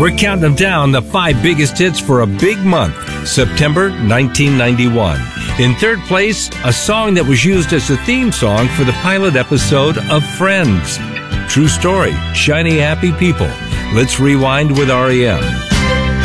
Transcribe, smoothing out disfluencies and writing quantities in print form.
We're counting them down, the 5 biggest hits for a big month, September 1991. In third place, a song that was used as the theme song for the pilot episode of Friends. True story, Shiny Happy People. Let's rewind with REM.